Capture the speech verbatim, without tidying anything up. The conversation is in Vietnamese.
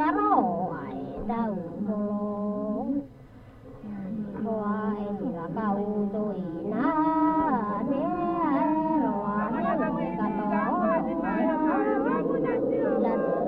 cá rồi đâu cô hoa thì là câu tôi